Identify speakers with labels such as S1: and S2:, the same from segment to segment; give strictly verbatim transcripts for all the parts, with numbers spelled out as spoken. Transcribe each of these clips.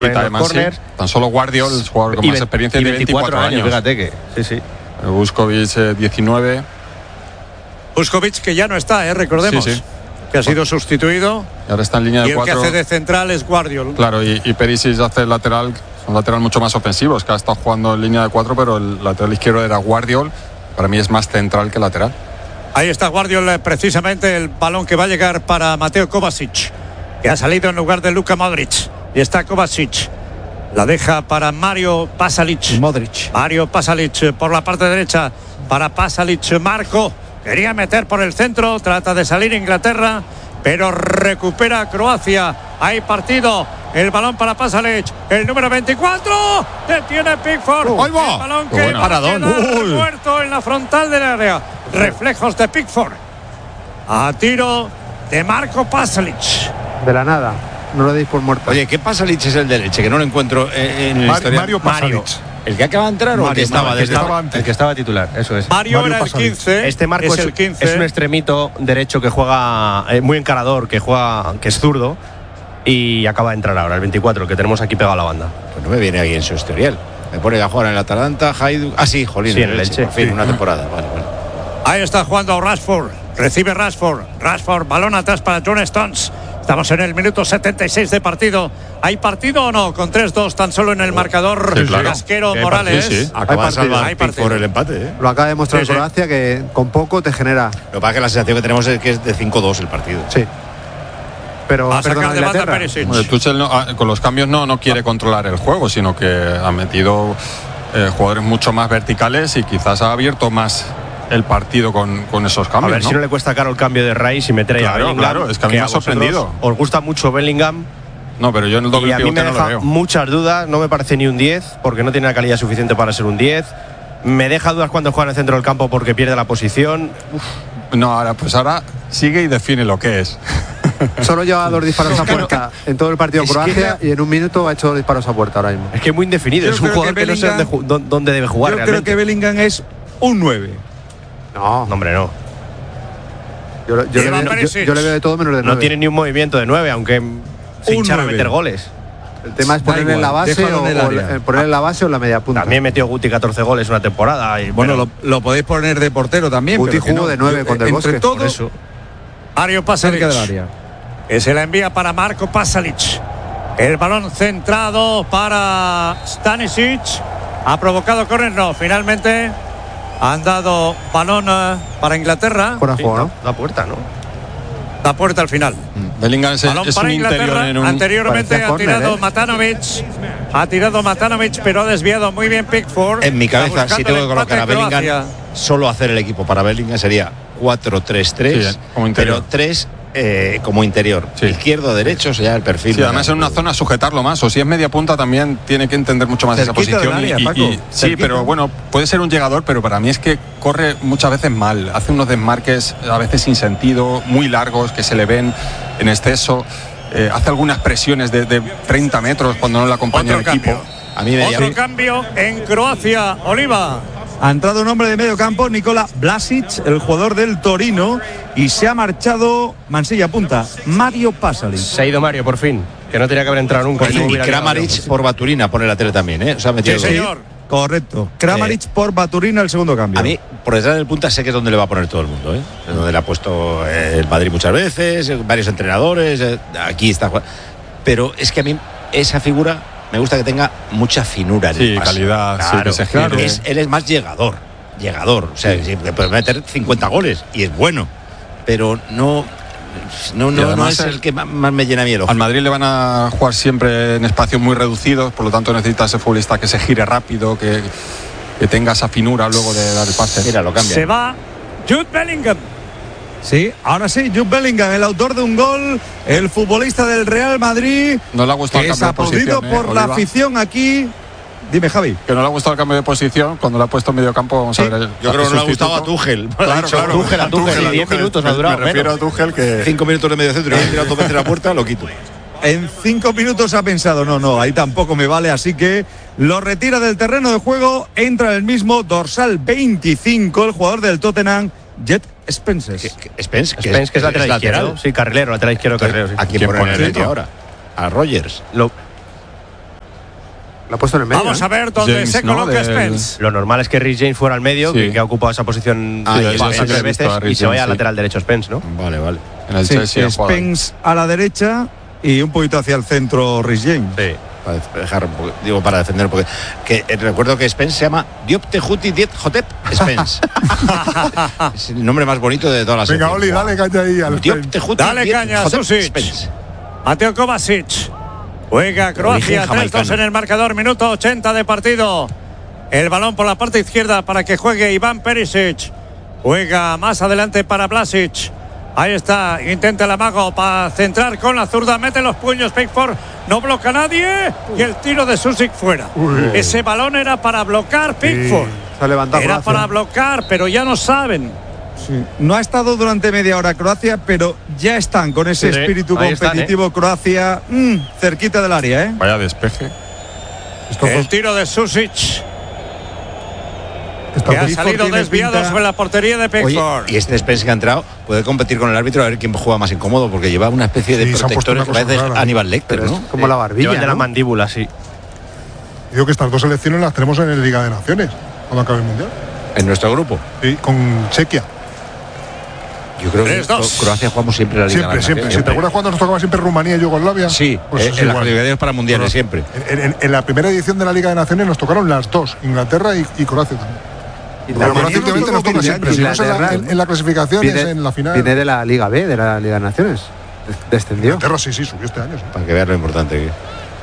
S1: Y además, sí, tan solo Guardiol, el jugador con más
S2: ve-
S1: experiencia,
S2: y
S1: de veinticuatro años.
S2: Fíjate que, sí, sí.
S1: Vuskovic, eh, diecinueve.
S3: Vuskovic, que ya no está, ¿eh? Recordemos.
S1: Sí, sí.
S3: Que ha sido sustituido.
S1: Y ahora está en línea
S3: Y
S1: de
S3: el
S1: cuatro.
S3: que hace de central es Guardiol.
S1: Claro, y, y Perisic hace el lateral, un lateral mucho más ofensivo. Es que ha estado jugando en línea de cuatro, pero el lateral izquierdo era Guardiol. Para mí es más central que lateral.
S3: Ahí está Guardiol, eh, precisamente el balón que va a llegar para Mateo Kovacic, que ha salido en lugar de Luka Modric. Y está Kovacic. La deja para Mario Pasalic.
S4: Modric.
S3: Mario Pasalic eh, por la parte derecha. Para Pasalic, Marco. Quería meter por el centro. Trata de salir Inglaterra, pero recupera Croacia. Hay partido. El balón para Pasalic. El número veinticuatro. Detiene Pickford.
S5: Oh, ahí va.
S3: El balón
S1: Qué
S3: que
S1: buena.
S3: va a
S5: Paradón.
S3: quedar
S5: Uy.
S3: muerto en la frontal del área. Reflejos de Pickford. A tiro de Marco Pasalic.
S6: De la nada. No lo deis por muerto.
S5: Oye, ¿qué Pasalic es el de leche? Que no lo encuentro en, en el
S4: Mar-
S5: historial.
S4: Mario Pasalic.
S5: ¿El que acaba de entrar o el que estaba
S2: el, que
S5: desde
S2: estaba,
S4: antes.
S2: el que estaba titular, eso es.
S3: Mario,
S4: Mario
S3: era el
S4: Pasalic.
S3: quince.
S2: Este Marco
S3: es
S2: es,
S3: el quince.
S2: es un extremito derecho que juega eh, muy encarador, que juega, que es zurdo y acaba de entrar ahora, el veinticuatro, que tenemos aquí pegado a la banda.
S5: Pues no me viene ahí en su historial. Me pone a jugar en el Atalanta, Hajduk. Ah, sí, Jolín.
S2: Sí, en el Elche.
S5: Por fin,
S2: Sí.
S5: una temporada. Vale, vale.
S3: Ahí está jugando Rashford. Recibe Rashford. Rashford, balón atrás para John Stones. Estamos en el minuto setenta y seis de partido. ¿Hay partido o no? Con tres dos tan solo en el marcador.
S1: Sí, claro.
S3: Casquero
S1: Hay
S3: Morales.
S1: partido, sí.
S5: Acaba
S6: Hay
S5: de
S6: partido,
S5: salvar
S3: hay
S5: Pickford
S3: partido.
S5: el empate, ¿eh?
S6: Lo acaba de demostrar
S3: Sí, sí.
S6: Croacia, que con poco te genera.
S5: Lo que pasa es que la sensación que tenemos es que es de cinco dos el partido.
S6: Sí. Pero
S3: Va
S6: ha
S3: a sacar
S6: perdonado
S3: de banda
S6: Inglaterra.
S3: Perisic.
S1: Bueno, Tuchel no- ah, con los cambios no, no quiere controlar el juego, sino que ha metido eh, jugadores mucho más verticales y quizás ha abierto más el partido con, con esos
S2: A
S1: cambios.
S2: ver
S1: ¿no?
S2: si no le cuesta caro el cambio de Rice y meter ahí a
S1: Claro,
S2: Bellingham.
S1: claro, es que a mí me ha
S2: vosotros
S1: sorprendido.
S2: Os gusta mucho Bellingham
S1: No, pero yo en el
S2: y
S1: doble
S2: a mí me
S1: pivote no lo
S2: deja
S1: veo.
S2: muchas dudas. No me parece ni un diez porque no tiene la calidad suficiente para ser un diez. Me deja dudas cuando juega en el centro del campo porque pierde la posición.
S1: No, ahora pues ahora sigue y define lo que es.
S6: Solo lleva dos disparos a puerta en todo el partido
S4: Es que
S6: Croacia
S4: la-
S6: y en un minuto ha hecho dos disparos a puerta ahora mismo.
S2: Es que es muy indefinido.
S4: Yo
S2: Es un
S4: creo
S2: jugador
S4: que
S2: que, no sé
S4: Bellingham-
S2: dónde, ju- dó- dónde debe jugar
S4: Yo creo
S2: realmente.
S4: que Bellingham es un nueve.
S6: No,
S2: No, hombre, no.
S6: yo, yo, le
S3: Lleva
S6: veo, yo-
S3: Perisic.
S6: yo le veo de todo menos de
S2: No
S6: nueve.
S2: tiene ni un movimiento de nueve, aunque se
S4: Un
S2: hinchara a
S4: nueve.
S2: meter goles.
S6: El tema es
S4: Da
S6: ponerle en la
S4: igual,
S6: base
S4: déjalo
S6: o,
S4: en el
S6: o
S4: área.
S6: eh, ponerle en la base o en la media punta.
S2: También metió Guti catorce goles una temporada. Y,
S4: Bueno,
S2: pero-
S4: lo, lo podéis poner de portero también.
S6: Guti
S4: pero que
S6: jugó
S4: no.
S6: de nueve
S4: Yo,
S6: con Del
S4: entre
S6: Bosque,
S4: todo,
S2: por eso.
S3: Mario Pasalic.
S4: cerca del área.
S3: Que se la envía para Marco Pasalic. El balón centrado para Stanisic. Ha provocado córner, no. Finalmente han dado balón eh, para Inglaterra.
S6: Fuera de
S2: Sí,
S6: juego,
S2: da,
S6: ¿no?
S2: da puerta, ¿no?
S3: La puerta al final.
S1: Bellingham es,
S3: Balón
S1: es
S3: para
S1: un interior
S3: Inglaterra.
S1: en un.
S3: Anteriormente
S6: parecía
S3: ha
S6: córner,
S3: tirado
S6: ¿eh?
S3: Matanovic. Ha tirado Matanovic, pero ha desviado muy bien Pickford.
S5: En mi
S3: Está
S5: cabeza, si
S3: buscando
S5: tengo
S3: el
S5: que colocar a
S3: empate
S5: Bellingham,
S3: Croacia.
S5: solo hacer el equipo para Bellingham sería cuatro tres tres,
S1: Sí, como interior.
S5: pero tres eh, como interior.
S1: Sí.
S5: Izquierdo, derecho, sería el perfil.
S1: Sí, además en una zona sujetarlo más, o si es media punta también tiene que entender mucho más esa
S4: Cerquita
S1: posición.
S4: del área,
S1: y- y-
S4: Paco,
S1: y- sí,
S4: cerquita.
S1: pero bueno, puede ser un llegador, pero para mí es que corre muchas veces mal, hace unos desmarques a veces sin sentido, muy largos, que se le ven en exceso, eh, hace algunas presiones de, de treinta metros cuando no le acompaña
S3: Otro
S1: el equipo.
S3: cambio.
S5: A mí me
S3: Otro
S5: llama-
S3: cambio en Croacia. Oliva.
S4: Ha entrado un hombre de medio campo, Nikola Vlasic, el jugador del Torino, y se ha marchado Mansilla punta, Mario Pasalic.
S2: Se ha ido Mario, por fin. Que no tenía que haber entrado nunca.
S5: y,
S2: no
S5: y
S2: hubiera llegado
S5: Kramaric
S2: lejos.
S5: por Baturina pone la tele también, ¿eh? O sea, ha metido
S3: Sí,
S5: dos.
S3: señor.
S4: Correcto. Kramaric por Baturina, el segundo cambio.
S5: A mí, por detrás del punta, sé que es donde le va a poner todo el mundo, ¿eh? Es donde le ha puesto eh, el Madrid muchas veces, eh, varios entrenadores, eh, aquí está. Juan- Pero es que a mí esa figura me gusta que tenga mucha finura en
S1: Sí,
S5: el pase.
S1: calidad, sí,
S5: Claro,
S1: que se
S5: claro.
S1: gire.
S5: Es- él es más llegador, llegador. O sea, sí, que puede meter cincuenta goles y es bueno, pero no, no,
S1: Y
S5: no, no
S1: además
S5: es
S1: el-
S5: el que más, más me llena a mí el ojo.
S1: Al Madrid le van a jugar siempre en espacios muy reducidos, por lo tanto necesita ese futbolista que se gire rápido, que, que tenga esa finura luego de dar el pase.
S5: Mira, lo cambia.
S3: Se va Jude Bellingham.
S4: Sí, ahora sí, Jude Bellingham, el autor de un gol, el futbolista del Real Madrid,
S1: No le ha gustado
S4: que
S1: el
S4: es
S1: cambio de
S4: aplaudido
S1: posición, ¿eh,
S4: por la
S1: Oliva?
S4: afición aquí. Dime, Javi.
S1: Que no le ha gustado el cambio de posición cuando le ha puesto en medio campo. Vamos
S4: Sí.
S1: a ver. el-
S5: Yo creo que no le ha
S1: sustituto.
S5: gustado a Tuchel.
S1: Claro, claro.
S2: Tuchel, a Tuchel, y diez minutos ha durado
S1: Me refiero
S2: menos.
S1: a Tuchel que.
S5: Cinco minutos de medio centro y he tirado dos veces la puerta, lo quito.
S4: En cinco minutos ha pensado, no, no, ahí tampoco me vale, así que lo retira del terreno de juego, entra el mismo dorsal veinticinco, el jugador del Tottenham, Jet Spence.
S5: ¿Qué- qué- Spence, que
S2: Spence, que es lateral izquierdo.
S5: lateral.
S2: Sí, carrilero, lateral izquierdo, carrilero. Sí.
S5: ¿A quién
S1: ¿Quién
S5: pone en
S1: pone
S5: el
S1: el
S5: medio
S1: otro?
S5: ahora? A Rogers.
S2: Lo-
S6: Lo ha puesto en el medio.
S3: Vamos
S6: ¿eh?
S3: a ver dónde
S1: James,
S3: se
S1: ¿no?
S3: coloca
S1: Del-
S3: Spence.
S2: Lo normal es que Rhys James fuera al medio,
S1: Sí.
S2: que, que ha ocupado esa posición
S5: Ah,
S2: sí,
S5: y eso
S2: bastantes
S1: sí que he visto
S2: veces,
S1: a
S2: y
S1: Rhys
S2: se vaya
S1: James,
S2: al
S1: sí.
S2: lateral derecho Spence, ¿no?
S5: Vale, vale.
S1: En el
S4: Sí,
S1: Chelsea ha jugado ahí.
S4: Spence a la derecha y un poquito hacia el centro Rhys James.
S2: Sí.
S5: Para dejar un poco- digo para defender un poco. Que eh, recuerdo que Spence se llama Diop Tejuti Diet Hotep Spence. Es el nombre más bonito de todas las.
S7: Venga, Oli, dale caña ahí al
S5: Diop
S7: Spence.
S5: Tejuti
S3: Dale
S5: Diet
S3: caña,
S5: Hotep
S3: Susic.
S5: Spence.
S3: Mateo Kovacic. Juega Croacia,
S5: Origen
S3: tres dos
S5: jamaicano.
S3: en el marcador, minuto ochenta de partido. El balón por la parte izquierda para que juegue Iván Perisic. Juega más adelante para Vlasic. Ahí está, intenta el amago para centrar con la zurda, mete los puños Pickford, no bloca a nadie y el tiro de Susic fuera.
S7: Uy.
S3: Ese balón era para bloquear Pickford.
S6: Se ha levantado
S3: Era
S6: Croacia.
S3: para bloquear, pero ya no saben.
S4: Sí. No ha estado durante media hora Croacia, pero ya están con ese
S2: Sí,
S4: espíritu
S2: ahí están,
S4: competitivo Croacia mm, cerquita del área, ¿eh?
S1: Vaya despeje.
S7: Estos
S3: El
S7: dos,
S3: tiro de Susic,
S7: estos
S3: que ha
S7: dos-
S4: Pickford
S3: salido
S4: tiene
S3: desviado
S4: pinta-
S3: sobre la portería de
S5: Oye,
S3: Pickford.
S5: y este Spence que ha entrado puede competir con el árbitro a ver quién juega más incómodo, porque lleva una especie de
S7: Sí, se han puesto
S5: protectores
S7: una
S5: que
S7: cosa
S5: parece
S7: rara.
S5: Aníbal Lecter,
S6: Pero
S5: ¿no?
S6: es como la barbilla,
S2: Lleva el de la
S6: ¿no?
S2: mandíbula, sí.
S7: Digo que estas dos selecciones las tenemos en el Liga de Naciones cuando acabe el Mundial.
S5: En nuestro grupo.
S7: Sí, con Chequia.
S5: Yo creo que
S3: tres dos.
S5: Croacia jugamos siempre la Liga
S7: Siempre,
S5: de
S7: siempre.
S5: Naciones,
S7: Si te acuerdas cuando nos tocaba siempre Rumanía y Yugoslavia.
S5: Sí,
S7: Pues
S5: eh,
S7: es
S5: en las
S7: igual.
S5: clasificatorias para mundiales siempre.
S7: En, en- en la primera edición de la Liga de Naciones nos tocaron las dos, Inglaterra y, y Croacia también. Pero
S6: Inglaterra-
S7: Croacia últimamente nos toca siempre. Si no es en la, en- en la clasificación, es
S6: Viene,
S7: en la final.
S6: viene de la Liga B, de la Liga de Naciones. Descendió.
S7: Inglaterra sí, sí, subió este año. sí.
S5: Para que veas lo importante que es.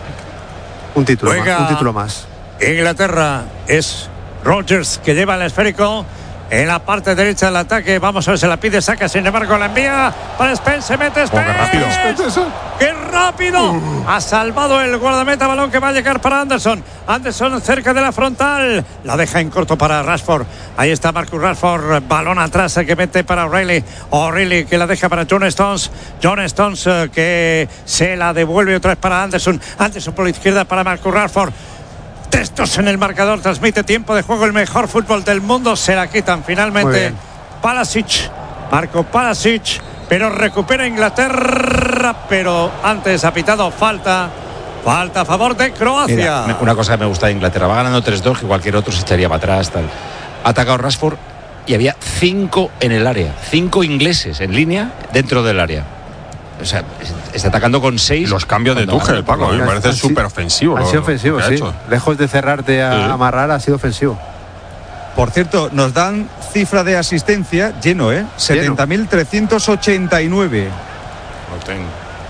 S6: Un título
S3: Juega-
S6: más. Un título más.
S3: Inglaterra es Rodgers que lleva el esférico en la parte derecha del ataque. Vamos a ver, se la pide, saca, sin embargo la envía para Spence, se mete Spence.
S1: qué rápido.
S3: ¡Qué rápido! Ha salvado el guardameta, balón que va a llegar para Anderson. Anderson cerca de la frontal. La deja en corto para Rashford. Ahí está Marcus Rashford. Balón atrás que mete para O'Reilly. O'Reilly que la deja para John Stones. John Stones eh, que se la devuelve otra vez para Anderson. Anderson por la izquierda para Marcus Rashford. Textos en el marcador, transmite tiempo de juego, el mejor fútbol del mundo. Se la quitan
S6: Muy
S3: finalmente.
S6: bien.
S3: Palasic, Marco Palasic, pero recupera Inglaterra. Pero antes ha pitado falta. Falta a favor de Croacia.
S5: Mira, me- una cosa que me gusta de Inglaterra, va ganando tres dos, que cualquier otro se echaría para atrás. Tal. Ha atacado Rashford y había cinco en el área, cinco ingleses en línea dentro del área. O sea, está atacando con seis.
S1: Los cambios de
S5: Cuando
S1: Tuchel,
S5: gana,
S1: Paco, me
S6: Han-
S1: parece
S6: han si-
S1: súper ofensivo.
S6: Ha
S1: lo-
S6: sido
S1: lo
S6: ofensivo,
S1: que ha
S6: sí.
S1: hecho.
S6: Lejos de cerrarte a
S1: Sí.
S6: amarrar, ha sido ofensivo.
S4: Por cierto, nos dan cifra de asistencia lleno, ¿eh? setenta mil trescientos ochenta y nueve.
S1: Lo tengo.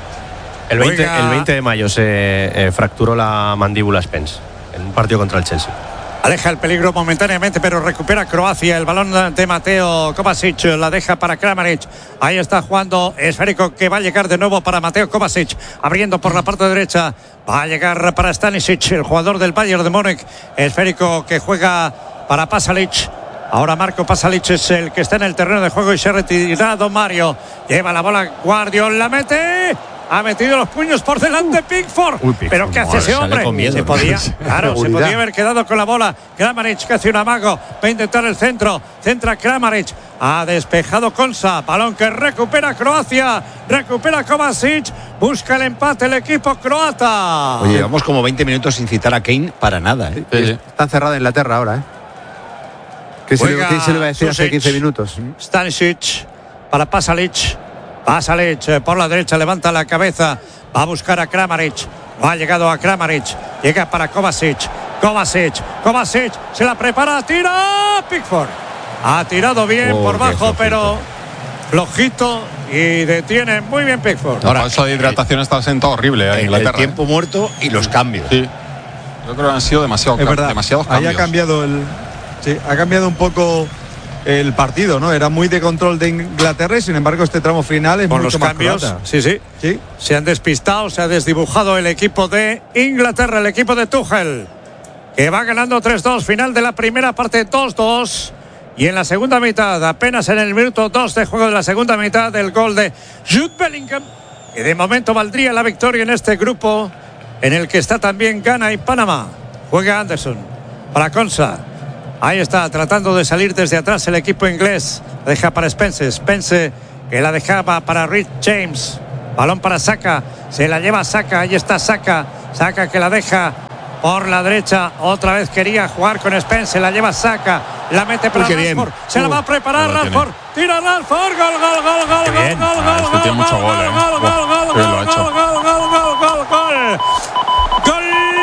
S2: El veinte,
S3: Juega-
S2: el veinte de mayo se eh, fracturó la mandíbula Spence en un partido contra el Chelsea.
S3: Aleja el peligro momentáneamente, pero recupera Croacia. El balón de Mateo Kovacic la deja para Kramaric. Ahí está jugando esférico que va a llegar de nuevo para Mateo Kovacic. Abriendo por la parte derecha. Va a llegar para Stanisic, el jugador del Bayern de Múnich. Esférico que juega para Pasalic. Ahora Marco Pasalic es el que está en el terreno de juego y se ha retirado Mario. Lleva la bola Guardiola, la mete. Ha metido los puños por delante Pickford.
S1: Uy, Pickford,
S3: Pero ¿qué hace
S1: madre,
S3: ese
S5: sale
S3: hombre?
S5: con miedo,
S3: Se
S5: ¿no?
S3: podía, claro, se
S6: Seguridad.
S3: podía haber quedado con la bola. Kramaric que hace un amago. Va a intentar el centro. Centra Kramaric. Ha despejado Konsa. Balón que recupera Croacia. Recupera Kovacic. Busca el empate el equipo croata.
S5: Oye, llevamos como veinte minutos sin citar a Kane para nada. ¿eh?
S1: Sí, sí.
S6: Está encerrada Inglaterra ahora, ¿eh? ¿Qué se, le,
S3: Juega
S6: qué se le iba a decir hace
S3: Susic.
S6: quince minutos?
S3: Stanisic para Pasalic. Pasalic eh, por la derecha levanta la cabeza. Va a buscar a Kramaric. No ha llegado a Kramaric. Llega para Kovacic. Kovacic. Kovacic se la prepara. Tira. Pickford. Ha tirado bien
S5: Oh,
S3: por
S5: qué
S3: bajo,
S5: flojito.
S3: pero flojito y detiene muy bien Pickford.
S1: Ahora, eso de hidratación está sentado horrible a
S5: El,
S1: Inglaterra.
S5: el tiempo muerto y los cambios.
S1: ¿eh? Sí. Yo creo que han sido demasiado,
S4: Es verdad.
S1: demasiados
S4: Ahí
S1: cambios.
S4: ha cambiado el. Sí, ha cambiado un poco el partido, ¿no? Era muy de control de Inglaterra y sin embargo este tramo final es
S3: Con
S4: mucho
S3: los
S4: más
S3: cambios,
S4: croata.
S3: sí, sí.
S4: Sí.
S3: Se han despistado, se ha desdibujado el equipo de Inglaterra, el equipo de Tuchel, que va ganando tres dos, final de la primera parte dos dos. Y en la segunda mitad, apenas en el minuto dos de juego de la segunda mitad, el gol de Jude Bellingham, que de momento valdría la victoria en este grupo, en el que está también Ghana y Panamá. Juega Anderson para Konsa. Ahí está, tratando de salir desde atrás el equipo inglés. La deja para Spence. Spence que la dejaba para Rhys James. Balón para Saka. Se la lleva Saka. Ahí está Saka. Saka que la deja por la derecha. Otra vez quería jugar con Spence. Se la lleva Saka. La mete para Rashford. Se la va a preparar Rashford. Tira Rashford. Gol, gol, gol, gol, gol, gol, gol,
S1: Ah, este tiene mucho gol, eh.
S3: gol, gol, gol,
S1: Qué bien lo ha hecho.
S3: gol, gol, gol, gol, gol, gol. Gol.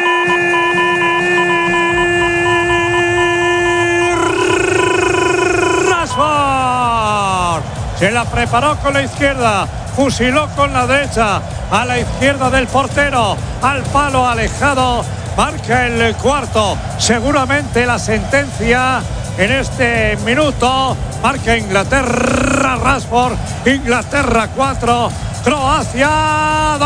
S3: Rashford. Se la preparó con la izquierda. Fusiló con la derecha. A la izquierda del portero. Al palo alejado. Marca el cuarto. Seguramente la sentencia en este minuto. Marca Inglaterra. Rashford. Inglaterra cuatro. Croacia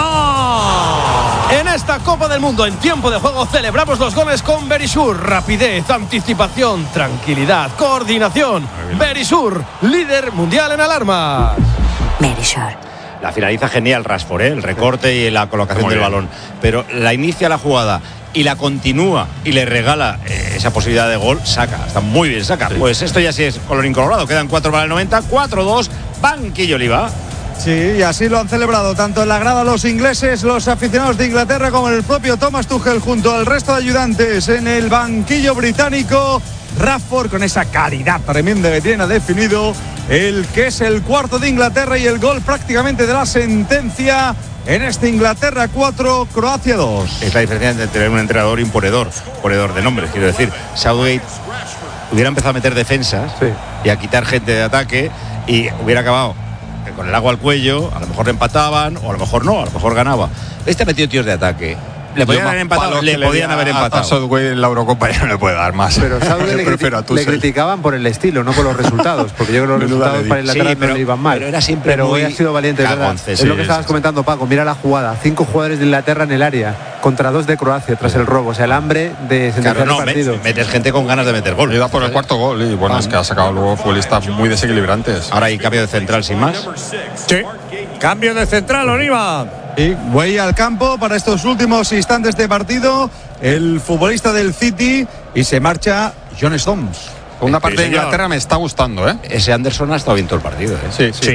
S3: dos.
S8: En esta Copa del Mundo, en tiempo de juego, celebramos los goles con Verisur. Rapidez, anticipación, tranquilidad, coordinación. Verisur, líder mundial en alarmas.
S9: Verisur.
S5: La finaliza genial Rashford, ¿eh? El recorte y la colocación
S1: Muy
S5: del
S1: bien.
S5: balón. Pero la inicia la jugada y la continúa y le regala eh, esa posibilidad de gol, Saka. Está muy bien Saka. Sí. Pues esto ya sí es colorín colorado. Quedan cuatro para el noventa, cuatro dos, banquillo Oliva.
S4: Sí, y así lo han celebrado tanto en la grada los ingleses, los aficionados de Inglaterra, como el propio Thomas Tuchel junto al resto de ayudantes en el banquillo británico. Rashford con esa calidad tremenda que tiene, ha definido el que es el cuarto de Inglaterra y el gol prácticamente de la sentencia en este Inglaterra cuatro, Croacia dos.
S5: Es la diferencia entre tener un entrenador imponedor, ponedor de nombres, quiero decir. Southgate hubiera empezado a meter defensas
S6: Sí.
S5: y a quitar gente de ataque y hubiera acabado con el agua al cuello. A lo mejor le empataban o a lo mejor no, a lo mejor ganaba. Este ha metido tíos de ataque. Le podían haber empatado, le podían haber empatado.
S1: A Southgate en la Eurocopa ya no le puede dar más.
S6: Pero Southgate le,
S1: prefiero a
S6: criti- le
S1: Tuchel.
S6: criticaban por el estilo, no por los resultados, porque yo creo que los
S1: Menuda
S6: resultados
S1: ley.
S6: para Inglaterra
S5: Sí,
S6: no
S5: pero-
S6: le iban mal.
S5: pero era siempre
S6: Pero
S5: muy
S6: hoy ha sido valiente, es verdad.
S5: cagonce,
S6: Es
S5: sí,
S6: lo que
S5: sí,
S6: estabas
S5: sí.
S6: comentando, Paco. Mira la jugada, cinco jugadores de Inglaterra en el área contra dos de Croacia tras el robo, o sea, el hambre de sentenciar
S5: Claro, no,
S6: el partido.
S5: met- metes gente con ganas de meter gol.
S1: Le da por el cuarto gol y bueno, es que ha sacado luego futbolistas muy desequilibrantes.
S5: Ahora hay cambio de central sin más.
S3: Sí. Cambio de central, Oliva.
S4: Y voy al campo para estos últimos instantes de partido. El futbolista del City y se marcha John Stones.
S1: Una parte de
S3: señor.
S1: Inglaterra me está gustando, ¿eh?
S5: Ese Anderson ha estado bien todo el partido, ¿eh?
S1: Sí,
S2: Sí.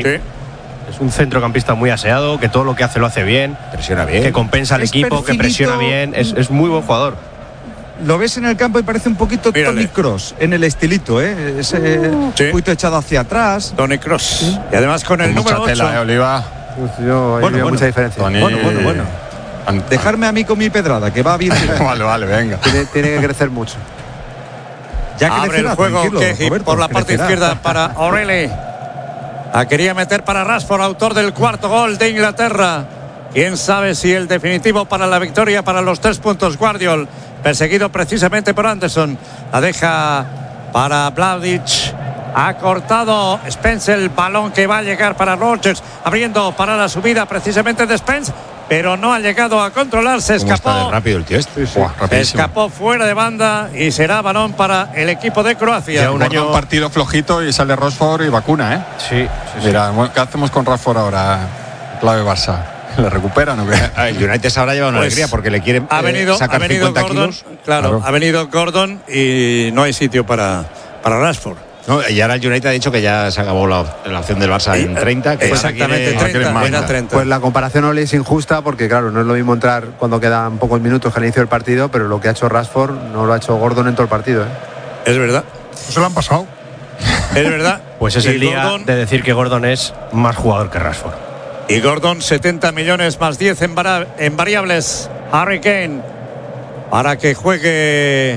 S2: Es un centrocampista muy aseado, que todo lo que hace lo hace bien,
S5: Presiona bien.
S2: que compensa al
S4: Es
S2: equipo, que
S4: perfilito.
S2: presiona bien. Es, es muy buen jugador.
S4: Lo ves en el campo y parece un poquito
S3: Mírale.
S4: Toni Kroos en el estilito, ¿eh? Ese
S3: Sí.
S4: un poquito echado hacia atrás.
S3: Tony Cross. Y además con el
S1: Con mucha
S3: número
S1: tela, ¿eh,
S3: ocho.
S1: Oliva?
S6: Uf, yo ahí
S4: Bueno,
S6: veo
S4: bueno.
S6: mucha diferencia.
S1: Tony.
S4: Bueno, bueno, bueno.
S1: An-
S4: Dejarme a mí con mi pedrada, que va bien.
S1: Vale, vale, venga.
S6: Tiene, tiene que crecer mucho.
S4: Ya
S3: Abre el
S4: crecerá,
S3: juego
S4: tranquilo,
S3: Keji
S4: Roberto,
S3: por la parte
S4: crecerá.
S3: izquierda para O'Reilly. La quería meter para Rashford, autor del cuarto gol de Inglaterra. Quién sabe si el definitivo para la victoria, para los tres puntos. Guardiol, perseguido precisamente por Anderson. La deja para Vlahovic. Ha cortado Spence el balón que va a llegar para Rodgers, abriendo para la subida precisamente de Spence, pero no ha llegado a controlar. Se
S5: ¿Cómo está de
S3: escapó.
S5: rápido el tío este?
S1: Buah,
S3: Se
S1: rapidísimo.
S3: escapó fuera de banda y será balón para el equipo de Croacia.
S2: Ya un
S1: Guarda
S2: año-
S1: un partido flojito y sale Rashford y vacuna, ¿eh?
S2: Sí,
S1: Mira, ¿qué hacemos con Rashford ahora? Clave Barça. ¿Le recuperan o qué?
S5: El United se habrá llevado una
S3: Pues,
S5: alegría porque le quieren
S3: Ha
S5: eh,
S3: venido,
S5: sacar
S3: ha venido
S5: cincuenta
S3: Gordon,
S5: kilos.
S3: claro,
S1: Claro.
S3: ha venido Gordon y no hay sitio para, para Rashford.
S5: No, y ahora el United ha dicho que ya se acabó la, la opción del Barça en treinta. Que
S3: Exactamente,
S5: ahora quiere-
S3: treinta,
S1: más,
S3: era
S1: ¿no?
S3: treinta.
S6: Pues la comparación Oli es injusta porque, claro, no es lo mismo entrar cuando quedan pocos minutos que al inicio del partido, pero lo que ha hecho Rashford no lo ha hecho Gordon en todo el partido, ¿eh?
S3: Es verdad,
S7: Se lo han pasado.
S3: es verdad.
S2: Pues es
S3: Y
S2: el día
S3: Gordon-
S2: de decir que Gordon es más jugador que Rashford.
S3: Y Gordon, setenta millones más diez en, vara- en variables. Harry Kane para que juegue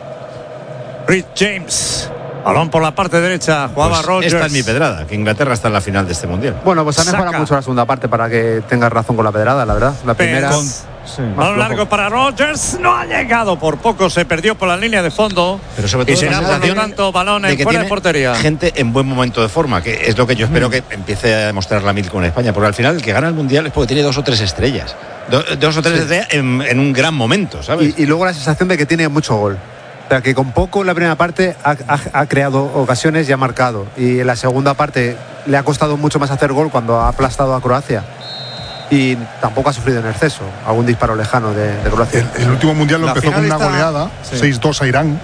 S3: Rich James. Balón por la parte derecha, jugaba
S5: Pues
S3: Rodgers.
S5: esta es mi pedrada, que Inglaterra está en la final de este mundial.
S6: Bueno, pues ha mejorado
S3: Saka.
S6: mucho la segunda parte para que tengas razón con la pedrada, la verdad. La primera.
S3: Con-
S6: más
S3: Balón
S6: flojo.
S3: largo para Rodgers, no ha llegado, por poco se perdió por la línea de fondo.
S5: Pero sobre todo
S3: y será
S5: la
S3: por lo
S5: sensación
S3: tanto balón
S5: de
S3: en
S5: que
S3: fuera de
S5: tiene
S3: portería.
S5: gente en buen momento de forma, que es lo que yo espero que empiece a demostrar la mil con España, porque al final el que gana el mundial es porque tiene dos o tres estrellas, Do- dos o tres estrellas en, en un gran momento, ¿sabes?
S6: Y, y luego la sensación de que tiene mucho gol. O sea, que con poco en la primera parte ha, ha- ha creado ocasiones y ha marcado. Y en la segunda parte le ha costado mucho más hacer gol cuando ha aplastado a Croacia. Y tampoco ha sufrido en exceso algún disparo lejano de, de Croacia.
S7: El, el último mundial lo
S4: La
S7: empezó con
S4: final
S7: una
S4: está-
S7: goleada,
S4: sí.
S7: seis dos a Irán.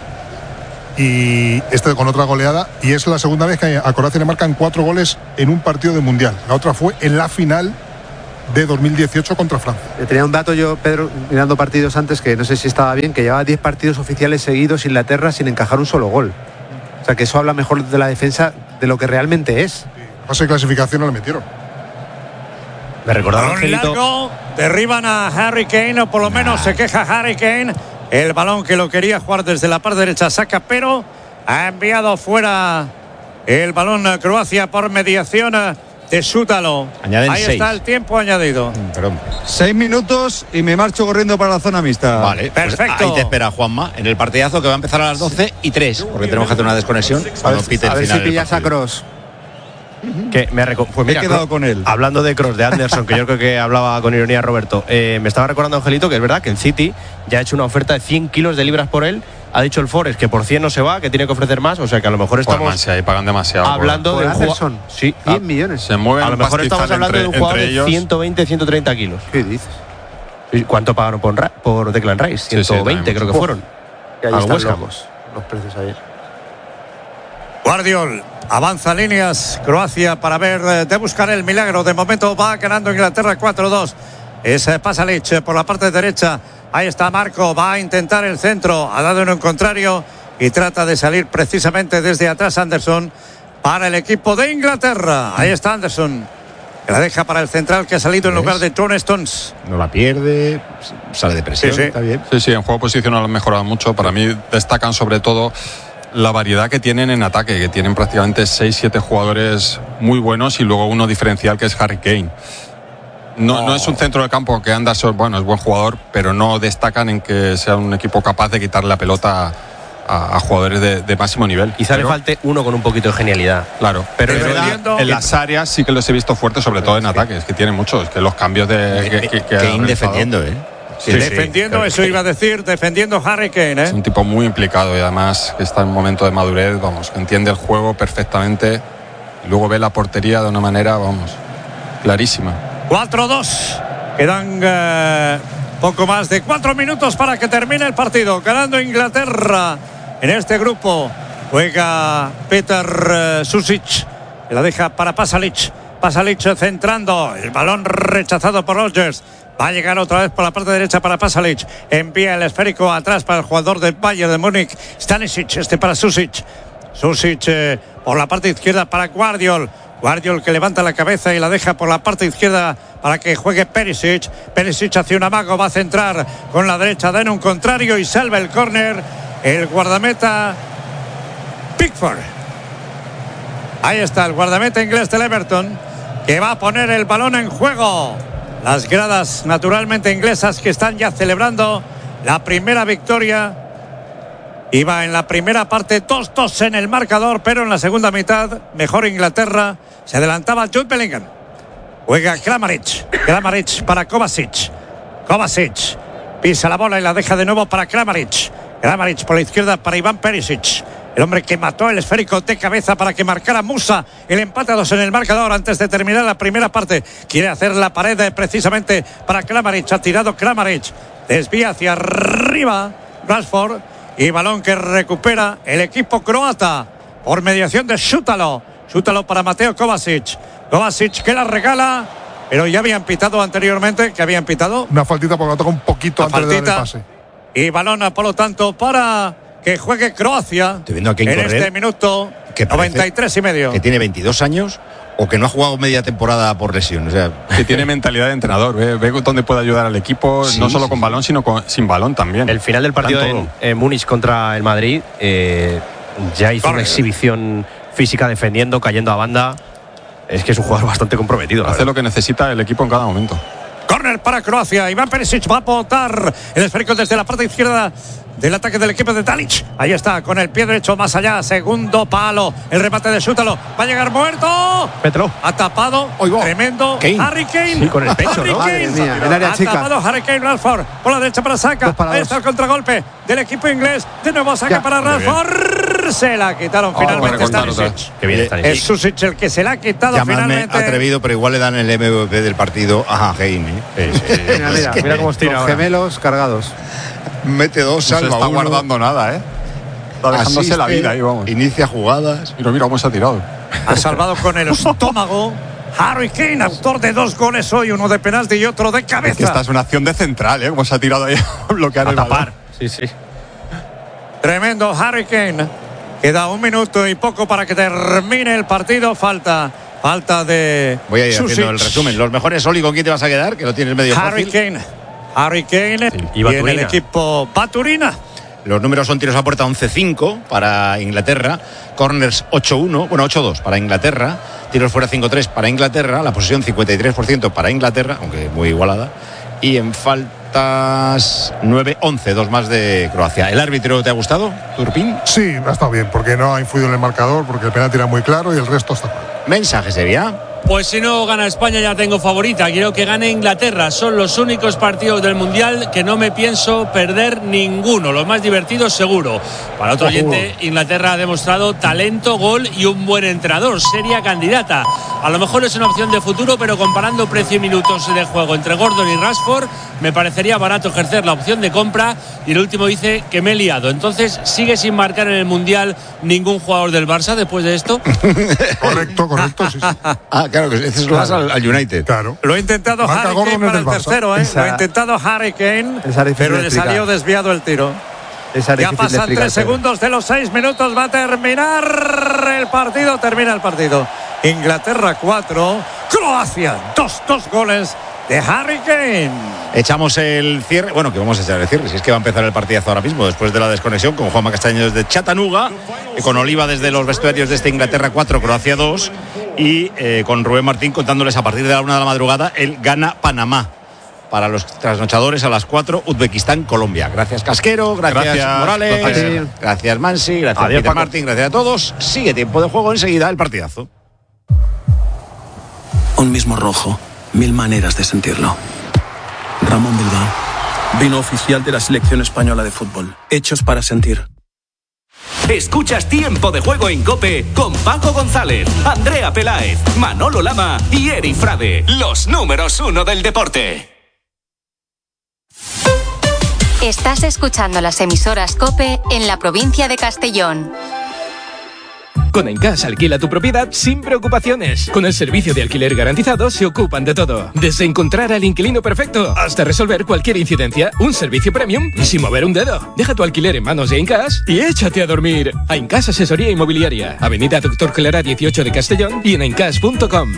S7: Y este con otra goleada. Y es la segunda vez que a Croacia le marcan cuatro goles en un partido de mundial. La otra fue en la final de dos mil dieciocho contra Francia.
S6: Tenía un dato yo, Pedro, mirando partidos antes, que no sé si estaba bien, que llevaba diez partidos oficiales seguidos Inglaterra sin encajar un solo gol. O sea, que eso habla mejor de la defensa de lo que realmente es.
S7: La fase de clasificación no le metieron.
S2: Me recordaba
S3: balón largo, derriban a Harry Kane, o por lo menos se queja Harry Kane. El balón que lo quería jugar desde la parte derecha saca, pero ha enviado fuera el balón a Croacia por mediación de Sútalo.
S5: Añaden
S3: Ahí
S5: seis.
S3: está el tiempo añadido.
S5: Perdón.
S4: Seis minutos y me marcho corriendo para la zona mixta.
S5: Vale, pues
S3: Perfecto.
S5: ahí te espera Juanma en el partidazo que va a empezar a las doce y tres, porque tenemos que hacer una desconexión cuando pite el
S6: A ver
S5: final
S6: si
S5: del
S6: pillas a
S5: partido.
S6: Kroos.
S2: Que me ha reco- pues
S4: Me he
S2: mira,
S4: quedado
S2: Kroos-
S4: con él.
S2: Hablando de Cross, de Anderson, que yo creo que hablaba con ironía Roberto, eh, me estaba recordando, Angelito, que es verdad que el City ya ha hecho una oferta de cien kilos de libras por él. Ha dicho el Forest que por cien no se va, que tiene que ofrecer más. O sea que a lo mejor
S1: Pues
S2: estamos
S1: man, si ahí pagan demasiado. por-
S2: hablando
S6: Por
S2: de un
S6: Anderson.
S2: jugador. Sí,
S6: cien millones.
S1: Se mueven
S2: a lo mejor estamos
S1: pastizal
S2: hablando
S1: entre,
S2: de un jugador
S1: entre
S2: de
S1: ellos.
S2: ciento veinte, ciento treinta kilos.
S6: ¿Qué dices?
S2: ¿Y ¿Cuánto pagaron por, Ra- por Declan Rice?
S1: Sí, sí,
S2: ciento veinte
S1: también
S2: creo que
S1: mucho.
S2: fueron.
S6: Que ahí
S2: Al
S6: están
S2: West Ham.
S6: locos los precios ayer.
S3: Guardiol avanza líneas Croacia para ver eh, de buscar el milagro. De momento va ganando Inglaterra cuatro dos. Es eh, Pasalic eh, por la parte derecha. Ahí está Marco, va a intentar el centro, ha dado en un contrario y trata de salir precisamente desde atrás Anderson para el equipo de Inglaterra. Ahí está Anderson, que la deja para el central que ha salido en lugar de Tron Stones.
S5: No la pierde, sale de presión,
S3: Sí, sí.
S5: está bien.
S1: Sí, sí, en juego posicional han mejorado mucho. Para mí destacan sobre todo la variedad que tienen en ataque, que tienen prácticamente seis siete jugadores muy buenos y luego uno diferencial que es Harry Kane. No,
S3: Oh.
S1: no es un centro de campo que Anderson, bueno, es buen jugador, pero no destacan en que sea un equipo capaz de quitarle la pelota a, a jugadores de, de máximo nivel.
S2: Quizá le
S1: Pero,
S2: falte uno con un poquito de genialidad.
S1: Claro,
S2: Pero
S1: pero,
S2: es
S1: en, la-
S3: verdad
S1: en las áreas sí que los he visto fuertes, sobre todo en ataques, que tienen muchos, que los cambios de que, que, que ha
S5: Kane
S1: realizado.
S5: defendiendo, ¿eh?
S3: Sí, defendiendo,
S2: sí.
S3: eso iba a decir, defendiendo Harry Kane.
S1: Es
S3: ¿eh?
S1: un tipo muy implicado y además que está en un momento de madurez, vamos, que entiende el juego perfectamente y luego ve la portería de una manera, vamos, clarísima.
S3: cuatro dos. Quedan eh, poco más de cuatro minutos para que termine el partido. Ganando Inglaterra en este grupo. Juega Peter eh, Susic. Que la deja para Pasalic. Pasalic centrando. El balón rechazado por Rodgers. Va a llegar otra vez por la parte derecha para Pasalic. Envía el esférico atrás para el jugador del Bayern de Múnich. Stanisic, este para Susic. Susic eh, por la parte izquierda para Guardiol. Guardiol que levanta la cabeza y la deja por la parte izquierda para que juegue Perisic. Perisic hacia un amago, va a centrar con la derecha, da en un contrario y salva el córner el guardameta Pickford. Ahí está el guardameta inglés del Everton, que va a poner el balón en juego. Las gradas naturalmente inglesas que están ya celebrando la primera victoria. Iba en la primera parte dos dos en el marcador, pero en la segunda mitad mejor Inglaterra. Se adelantaba Jude Bellingham. Juega Kramaric. Kramaric para Kovacic. Kovacic pisa la bola y la deja de nuevo para Kramaric. Kramaric por la izquierda para Iván Perisic. El hombre que mató el esférico de cabeza para que marcara Musa el empate a dos en el marcador antes de terminar la primera parte. Quiere hacer la pared precisamente para Kramaric. Ha tirado Kramaric. Desvía hacia arriba Rashford. Y balón que recupera el equipo croata por mediación de Sútalo. Sútalo para Mateo Kovacic. Kovacic que la regala, pero ya habían pitado anteriormente. ¿Que habían pitado?
S7: Una faltita porque la toca un poquito
S3: La
S7: antes de dar el
S3: faltita.
S7: pase.
S3: Y balón, por lo tanto, para que juegue Croacia.
S5: Estoy viendo a Kane
S3: en
S5: correr,
S3: este minuto
S5: que parece
S3: noventa y tres y medio.
S5: Que tiene veintidós años o que no ha jugado media temporada por lesión. O sea,
S1: Que tiene mentalidad de entrenador, ve, ve dónde puede ayudar al equipo,
S5: Sí,
S1: no solo
S5: sí,
S1: con
S5: sí.
S1: balón, sino con, sin balón también.
S2: El final del partido
S1: Tanto-
S2: en, en Múnich contra el Madrid eh, ya hizo
S3: Corre.
S2: una exhibición física defendiendo, cayendo a banda. Es que es un jugador bastante comprometido. la
S1: hace
S2: verdad.
S1: lo que necesita el equipo en cada momento.
S3: Córner para Croacia. Iván Perisic va a botar el esférico desde la parte izquierda del ataque del equipo de Dalic. Ahí está, con el pie derecho más allá. Segundo palo. El remate de Sútalo. Va a llegar muerto.
S2: Mételo.
S3: Ha tapado. Tremendo.
S5: Kane.
S3: Harry Kane.
S2: Sí, con el pecho,
S3: Harry
S2: ¿no?
S3: Kane.
S6: Madre mía, el área
S3: ha
S6: chica.
S3: tapado Harry Kane. Rashford por la derecha para Saka.
S6: Dos para
S3: Ahí
S6: dos.
S3: está el contragolpe del equipo inglés. De nuevo Saka
S6: Ya.
S3: para
S1: Muy bien.
S3: Rashford. Se la quitaron
S1: Oh,
S3: finalmente
S1: para recortar otra
S3: Stanisic.
S2: Qué bien
S5: Eh,
S2: está.
S3: Es Susic el que se la ha quitado
S5: llamadme
S3: finalmente.
S5: atrevido, pero igual le dan el M V P del partido a Kane. ¿eh?
S6: Mira, mira,
S2: Mira cómo estira
S6: los
S2: ahora.
S6: gemelos cargados.
S5: Mete dos,
S1: No se
S5: salva
S1: está
S5: uno.
S1: guardando nada, ¿eh? Está dejándose la
S5: asiste,
S1: vida ahí, vamos.
S5: Inicia jugadas.
S1: Mira, mira cómo se ha tirado.
S3: Ha salvado con el estómago Harry Kane, autor de dos goles hoy, uno de penalti y otro de cabeza.
S1: Es que esta es una acción de central, ¿eh? Como se ha tirado ahí a bloquear
S2: a
S1: el
S2: tapar.
S1: balón.
S2: Sí, sí.
S3: Tremendo Harry Kane. Queda un minuto y poco para que termine el partido. Falta, falta de
S5: Voy a ir
S3: Susic.
S5: haciendo el resumen. Los mejores, Oli, ¿con quién te vas a quedar? Que lo tienes medio
S3: Harry
S5: fácil.
S3: Kane. Harry Kane
S2: Sí,
S3: y,
S2: y
S3: en el
S2: Baturina.
S3: equipo Baturina.
S5: Los números son tiros a puerta once cinco para Inglaterra, corners ocho uno, bueno, ocho dos para Inglaterra, tiros fuera cinco tres para Inglaterra, la posesión cincuenta y tres por ciento para Inglaterra, aunque muy igualada, y en faltas nueve once, dos más de Croacia. ¿El árbitro te ha gustado, Turpin?
S7: Sí, ha estado bien, porque no ha influido en el marcador, porque el penalti era muy claro y el resto está mal.
S5: Mensaje sería.
S9: Pues si no gana España ya tengo favorita, quiero que gane Inglaterra, son los únicos partidos del Mundial que no me pienso perder ninguno, los más divertidos seguro. Para otro oyente, Inglaterra ha demostrado talento, gol y un buen entrenador, seria candidata. A lo mejor es una opción de futuro, pero comparando precio y minutos de juego entre Gordon y Rashford, me parecería barato ejercer la opción de compra. Y el último dice que me he liado, entonces sigue sin marcar en el Mundial ningún jugador del Barça después de esto.
S7: Correcto, correcto, sí, sí.
S5: Ah, claro, que este es lo vas al, al United.
S7: Claro.
S3: Lo ha intentado
S7: Marca
S3: Harry
S7: Gordon
S3: Kane para
S7: es
S3: el
S7: del Barça.
S3: tercero, ¿eh?
S6: Esa-
S3: Lo ha intentado Harry Kane,
S6: Esa difícil
S3: pero
S6: de
S3: le
S6: explicar.
S3: salió desviado el tiro.
S6: Esa
S3: Ya
S6: difícil de
S3: pasan
S6: explicar,
S3: tres
S6: pero-
S3: segundos de los seis minutos. Va a terminar el partido. Termina el partido. Inglaterra cuatro, Croacia dos. Dos goles de Harry Kane.
S5: Echamos el cierre. Bueno, que vamos a echar el cierre. Si es que va a empezar el partidazo ahora mismo, después de la desconexión, con Juanma Castaño desde Chattanooga, con Oliva desde los vestuarios de este Inglaterra cuatro, Croacia dos, y eh, con Rubén Martín contándoles a partir de la una de la madrugada el Ghana-Panamá. Para los trasnochadores a las cuatro, Uzbekistán, Colombia. Gracias, Casquero. Gracias,
S1: Gracias,
S5: Morales.
S1: placer.
S5: Gracias, Mansi. Gracias,
S2: Adiós,
S5: Peter
S2: Paco.
S5: Martín. Gracias a todos. Sigue tiempo de juego. Enseguida el partidazo.
S10: Un mismo rojo, mil maneras de sentirlo. Ramón Bilbao, vino oficial de la selección española de fútbol. Hechos para sentir.
S11: Escuchas Tiempo de Juego en COPE con Paco González, Andrea Peláez, Manolo Lama y Eri Frade, los números uno del deporte.
S12: Estás escuchando las emisoras COPE en la provincia de Castellón.
S13: Con Encas alquila tu propiedad sin preocupaciones. Con el servicio de alquiler garantizado se ocupan de todo. Desde encontrar al inquilino perfecto hasta resolver cualquier incidencia. Un servicio premium sin mover un dedo. Deja tu alquiler en manos de Encas y échate a dormir. Encas Asesoría Inmobiliaria. Avenida Doctor Clara dieciocho de Castellón y en encas punto com.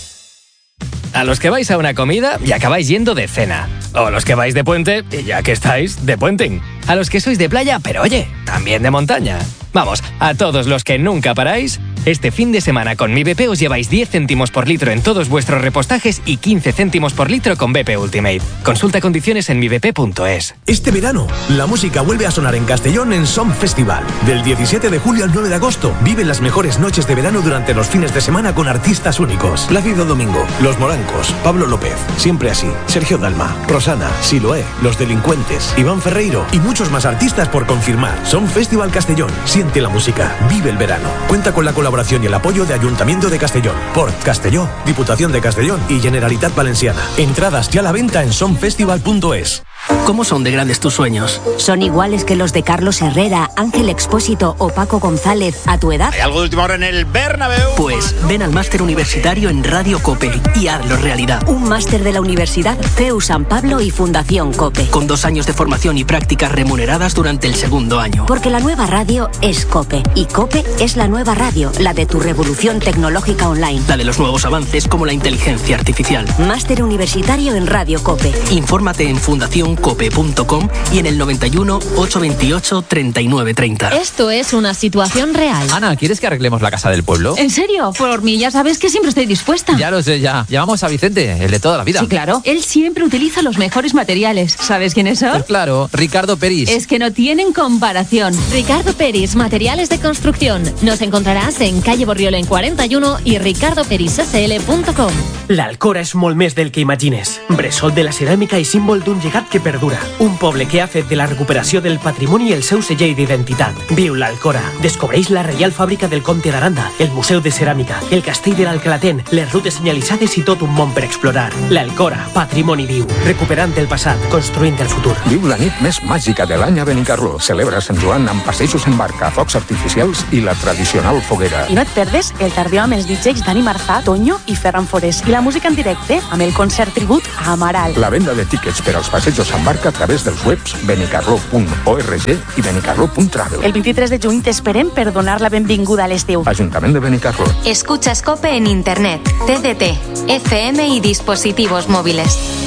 S14: A los que vais a una comida y acabáis yendo de cena. O los que vais de puente y ya que estáis, de puenting. A los que sois de playa, pero oye, también de montaña. Vamos, a todos los que nunca paráis, este fin de semana con Mi B P os lleváis diez céntimos por litro en todos vuestros repostajes y quince céntimos por litro con B P Ultimate. Consulta condiciones en mi b p punto es.
S15: Este verano, la música vuelve a sonar en Castellón en Som Festival. Del diecisiete de julio al nueve de agosto, vive las mejores noches de verano durante los fines de semana con artistas únicos. Plácido Domingo, Los Morancos, Pablo López, Siempre Así, Sergio Dalma, Rosana, Siloé, Los Delincuentes, Iván Ferreiro y muchos más artistas por confirmar. Som Festival Castellón. Siente la música. Vive el verano. Cuenta con la colaboración y el apoyo de Ayuntamiento de Castellón, Port Castelló, Diputación de Castellón y Generalitat Valenciana. Entradas ya a la venta en som festival punto es.
S16: ¿Cómo son de grandes tus sueños? ¿Son iguales que los de Carlos Herrera, Ángel Expósito o Paco González a tu edad?
S5: ¿Hay algo de última hora en el Bernabéu?
S16: Pues ven al máster universitario en Radio COPE y hazlo realidad. Un máster de la Universidad C E U San Pablo y Fundación COPE.
S10: Con dos años de formación y prácticas remuneradas durante el segundo año.
S16: Porque la nueva radio es COPE y COPE es la nueva radio, la de tu revolución tecnológica online.
S10: La de los nuevos avances como la inteligencia artificial.
S16: Máster universitario en Radio COPE.
S10: Infórmate en fundación cope punto com y en el noventa y uno, ochocientos veintiocho, treinta y nueve treinta.
S17: Esto es una situación real.
S18: Ana, ¿quieres que arreglemos la casa del pueblo?
S17: ¿En serio? Por mí ya sabes que siempre estoy dispuesta.
S18: Ya lo sé, ya. Llamamos a Vicente, el de toda la vida.
S17: Sí, claro. Él siempre utiliza los mejores materiales. ¿Sabes quiénes son?
S18: Pues claro, Ricardo Peris.
S17: Es que no tienen comparación. Ricardo Peris, materiales de construcción. Nos encontrarás en calle Borriol en cuarenta y uno y ricardo peris s l punto com.
S19: L'Alcora és molt més del que imagines. Bressol de la ceràmica i símbol d'un llegat que perdura. Un poble que ha fet de la recuperació del patrimoni el seu segell d'identitat. Viu l'Alcora. Descobreix la Reial Fàbrica del Comte d'Aranda, el Museu de Ceràmica, el Castell de l'Alcalatén, les rutes senyalitzades i tot un món per explorar. L'Alcora, patrimoni viu. Recuperant el passat, construint el futur.
S20: Viu la nit més màgica de l'any a Benicarló. Celebra Sant Joan amb passejos en barca, focs artificials i la tradicional foguera.
S21: I no et perdes el tardeu amb els D Js Dani Marzà, Toño i Ferran Forés. I la música en directe amb el concert tribut a Amaral.
S20: La venda de tíquets per als passejos en barca a través dels webs benicarló punt org i benicarló punt travel.
S21: El vint-i-tres de juny t'esperem per donar la benvinguda a l'estiu.
S20: Ajuntament de Benicarló.
S12: Escuchas COPE en internet, T D T, F M y dispositivos móviles.